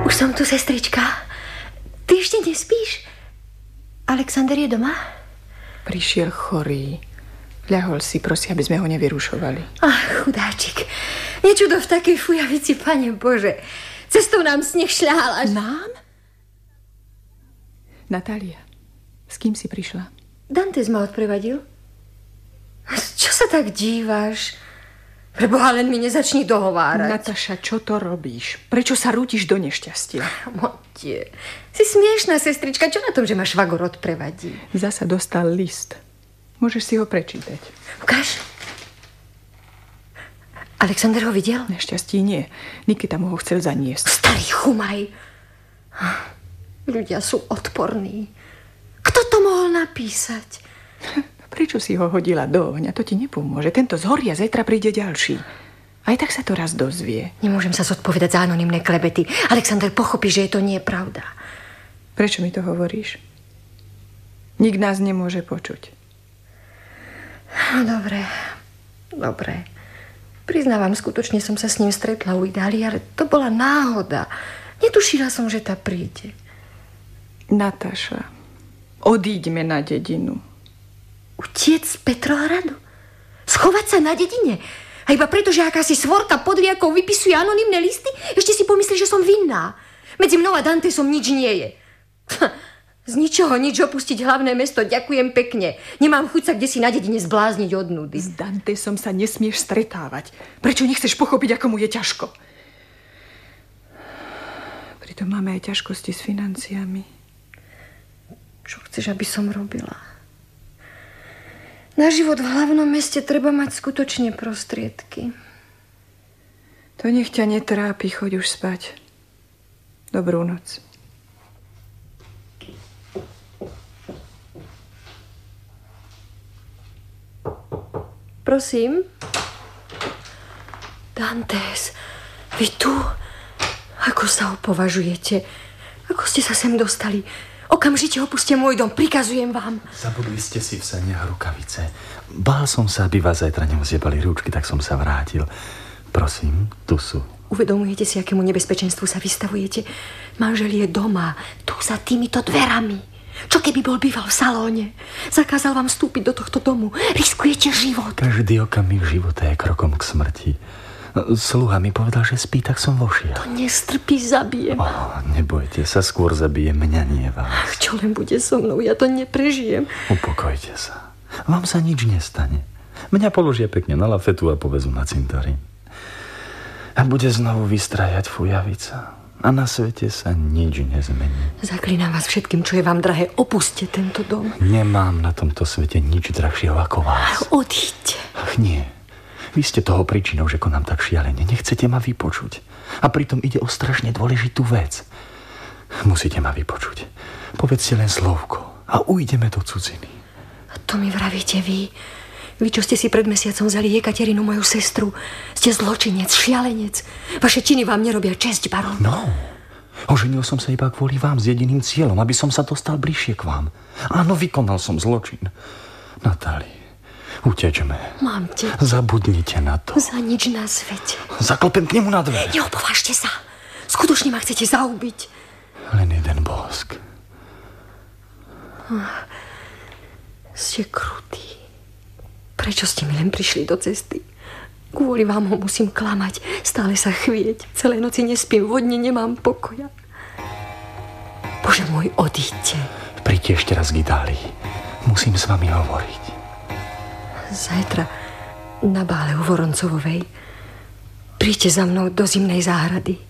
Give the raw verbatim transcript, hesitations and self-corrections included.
Už som tu, sestrička. Ty ešte nespíš? Alexander je doma? Prišiel chorý. Ľahol si, prosí, aby sme ho nevyrušovali. Ach, chudáčik. Nečudo v takej fujavici, Pane Bože. Cestou nám sneh šľahal až... Nám? Natália, s kým si prišla? Dantes ma odprevadil. Čo sa tak díváš? Preboha, len mi nezačni dohovárať. Nataša, čo to robíš? Prečo sa rútiš do nešťastia? Motie, si smiešná, sestrička. Čo na tom, že ma švagor odprevadí? Zasa dostal list. Môžeš si ho prečítať. Ukáž. Alexander ho videl? Našťastie nie. Nikita mu ho chcel zaniesť. Starý chumaj. Ľudia sú odporní. Kto to mohol napísať? Prečo si ho hodila do ohňa? To ti nepomôže. Tento zhorí a zajtra príde ďalší. Aj tak sa to raz dozvie. Nemôžem sa zodpovedať za anonymné klebety. Alexander pochopí, že je to nie pravda. Prečo mi to hovoríš? Nik nás nemôže počuť. Dobre, dobre. Priznávam, skutočne som sa s ním stretla u Idály, ale to bola náhoda. Netušila som, že tá príde. Nataša, odíďme na dedinu. Utiec z Petrohradu? Schovať sa na dedine? A iba preto, že akási svorka podliakov vypisuje anonymné listy? Ešte si pomyslí, že som vinná. Medzi mnou a Dantesom nič nie je. Z ničoho nič opustiť hlavné mesto. Ďakujem pekne. Nemám chuť sa kdesi na dedine zblázniť od nudy. S Dantesom sa nesmieš stretávať. Prečo nechceš pochopiť, ako mu je ťažko? Pritom máme aj ťažkosti s financiami. Čo chceš, aby som robila? Na život v hlavnom meste treba mať skutočne prostriedky. To nech ťa netrápi, choď už spať. Dobrú noc. Prosím? Dantes, vy tu? Ako sa opovažujete? Ako ste sa sem dostali? Okamžite opuste môj dom, prikazujem vám. Zabudli ste si v saniach rukavice. Bál som sa, aby vás zajtra neosiebali rúčky, tak som sa vrátil. Prosím, tu sú. Uvedomujete si, akému nebezpečenstvu sa vystavujete? Manžel je doma, tu za týmito dverami. Čo keby bol býval v salóne? Zakázal vám vstúpiť do tohto domu. Riskujete život. Každý okamih života je krokom k smrti. Sluha mi povedal, že spí, tak som vošiel. To nestrpí, zabijem. Oh, nebojte sa, skôr zabije mňa, nie vás. Ach, čo len bude so mnou, ja to neprežijem. Upokojte sa. Vám sa nič nestane. Mňa položia pekne na lafetu a povezú na cintorín. A bude znovu vystrajať fujavica. A na svete sa nič nezmení. Zaklínam vás všetkým, čo je vám drahé. Opuste tento dom. Nemám na tomto svete nič drahšieho ako vás. Ach, odíďte. Ach, nie. Vy ste toho príčinou, že konám tak šialene. Nechcete ma vypočuť. A pritom ide o strašne dôležitú vec. Musíte ma vypočuť. Povedzte len slovko a ujdeme do cudziny. A to mi vravíte vy? Vy, čo ste si pred mesiacom vzali Jekaterinu, moju sestru. Ste zločinec, šialenec. Vaše činy vám nerobia česť, baron. No, oženil som sa iba kvôli vám s jediným cieľom, aby som sa dostal bližšie k vám. Áno, vykonal som zločin. Natália, utečme. Mamte. Zabudnite na to. Za nič na svete. Zaklopem k nemu na dvere. Neopovážte sa. Skutočne ma chcete zaubiť. Len jeden bosk. Ach, ste krutí. Prečo ste mi len prišli do cesty? Kvôli vám ho musím klamať. Stále sa chvieť. Celé noci nespím. Vodne nemám pokoja. Bože môj, odíďte. Príďte ešte raz k Idálii. Musím s vami hovoriť. Zajtra na bále u Voroncovovej. Príďte za mnou do zimnej záhrady.